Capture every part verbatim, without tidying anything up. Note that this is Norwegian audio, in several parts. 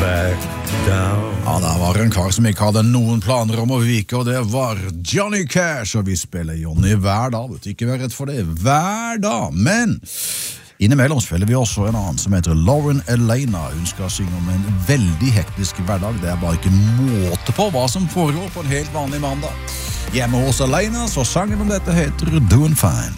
back down. Ja, der var en kar som ikke hadde noen planer om å vike, og det var Johnny Cash, og vi spiller Johnny hver dag, vet du, ikke vær redd for det, hver dag, men innimellom spiller vi også en annen som heter Lauren Elena. Hun skal synge om en veldig hektisk hverdag, det er bare ikke måte på hva som foregår på en helt vanlig mandag. Hjemme hos Elena, så sangen om dette heter Doing Fine.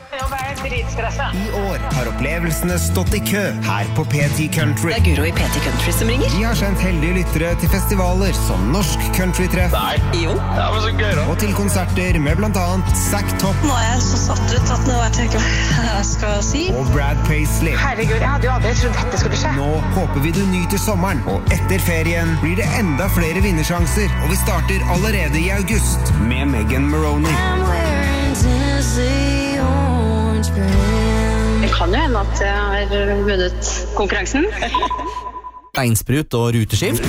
I år har opplevelsene stått i kø her på P ti Country. Det er Guro i P ti Country som ringer. De har sendt heldige lyttere til festivaler som Norsk Countrytreff. Nei, jo. Det var så gøy da. Og til konserter med blant annet Zack Top. Nå er jeg så satt ut at nå vet jeg ikke hva jeg skal si. Og Brad Paisley. Herregud, jeg hadde jo aldri trodd dette skulle skje. Nå håper vi du nyter sommeren, og etter ferien blir det enda flere vinnersjanser. Og vi starter allerede i august med Megan Maroney. Det kan jo hende at jeg har vunnet konkurransen. Beinsprut og ruteskift.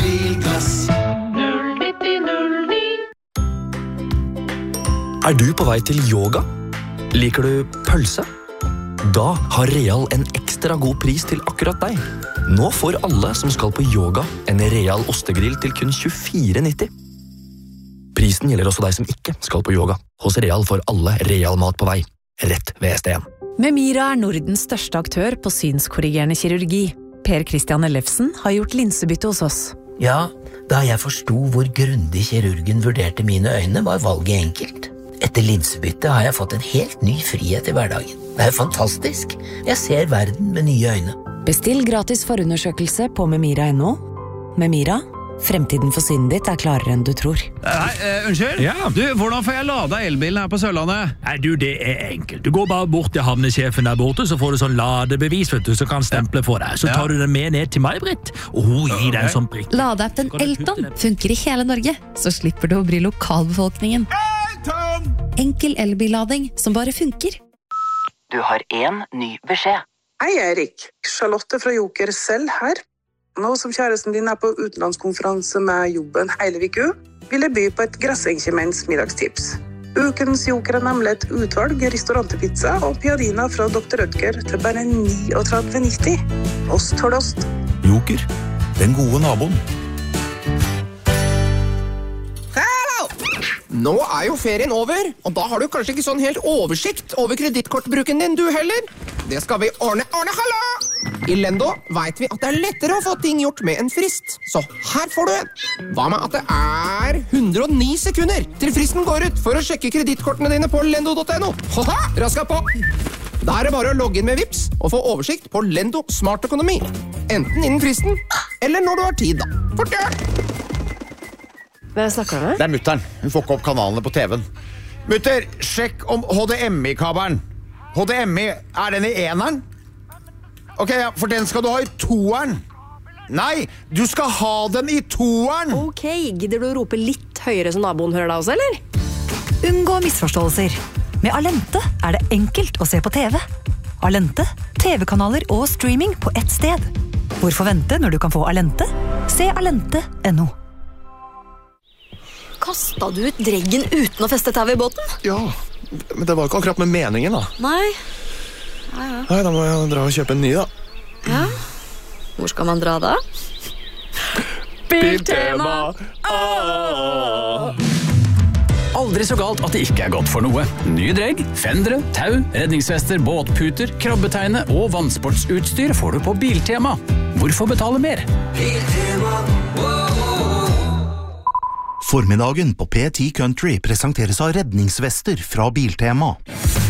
Er du på vei til yoga? Liker du pølse? Da har Real en ekstra god pris til akkurat deg. Nå får alle som skal på yoga en Real ostegrill til kun tjuefire nitti. Prisen gjelder også deg som ikke skal på yoga. Hos Real får alle Real mat på vei. Rett ved S T N. Memira er Nordens største aktør på synskorrigerende kirurgi. Per Christian Ellefsen har gjort linsebytte hos oss. Ja, da jeg forstod hvor grundig kirurgen vurderte mine øyne, var valget enkelt. Etter linsebytte har jeg fått en helt ny frihet i hverdagen. Det er fantastisk. Jeg ser verden med nye øyne. Bestill gratis forundersøkelse på memira punktum no. Memira, fremtiden for synet ditt er klarere enn du tror. Hei, uh, unnskyld? Ja. Du, hvordan får jeg lada elbilen her på Sørlandet? Nei, du, det er enkelt. Du går bare bort til havnesjefen der borte, så får du sånn ladebevis, vet du, så kan stemple for deg. Så tar du den med ned til meg, Britt, og hun gir deg en sånn prikk. Ladeappen Elton funker i hele Norge, så slipper du å bry lokalbefolkningen. Elton! Enkel elbillading som bare funker. Du har en ny beskjed. Hei Erik, Charlotte fra Joker selv her. Nå som kjæresten din er på utenlandskonferanse med jobben hele viku, vil jeg by på et grassenkjemens middagstips. Ukens Joker er nemlig et utvalg restaurantepizza og piadina fra doktor Rødger til bare trettini nitti. Ost for ost. Joker, den gode naboen. Nå er jo ferien over, og da har du kanskje ikke sånn helt oversikt over kredittkortbruken din, du heller. Det skal vi ordne. Ordne, hallo! I Lendo vet vi at det er lettere å få ting gjort med en frist. Så her får du en. Hva med at det er hundre og ni sekunder til fristen går ut for å sjekke kredittkortene dine på lendo punktum no? Haha, raska på! Da er det bare å logge inn med Vips og få oversikt på Lendo Smart Økonomi. Enten innen fristen, eller når du har tid, da. Fort gjør! Hvem snakker du med? Det er mutteren. Hun får ikke opp kanalene på T V-en. Mutter, sjekk om H D M I-kabelen. H D M I, er den i eneren? Ok, ja, for den skal du ha i toeren. Nei, du skal ha den i toeren. Ok, gidder du å rope litt høyere som naboen hører deg også, eller? Unngå misforståelser. Med Alente er det enkelt å se på T V. Alente, T V-kanaler og streaming på ett sted. Hvorfor vente når du kan få Alente? Se alente punktum no. Kastet du ut dreggen uten å feste tau i båten? Ja, men det var ikke akkurat med meningen da. Nei. Ja, ja. Nei, da må jeg dra og kjøpe en ny da. Ja. Hvor skal man dra da? Biltema! Åh! Aldri så galt at det ikke er godt for noe. Nye dregg, fendere, tau, redningsvester, båtputer, krabbeteine og vannsportsutstyr får du på Biltema. Hvorfor betale mer? Biltema, Formiddagen på P ti Country presenteres av redningsvester fra Biltema.